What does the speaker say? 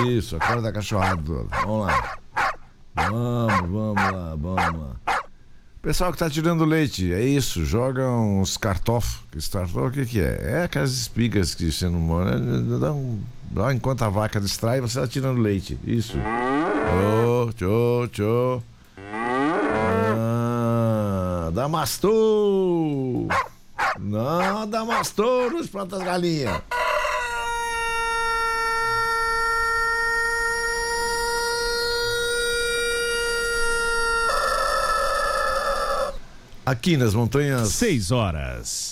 Isso, acorda a cachorrada toda. Vamos lá. Vamos lá. Pessoal que tá tirando leite, é isso, joga uns cartofos. O que é? É aquelas espigas que você não mora. Enquanto a vaca distrai, você tá tirando leite. Isso. Tchô. Damastor! Não, Damastor, nos plantas galinhas. Aqui nas montanhas. 6 horas.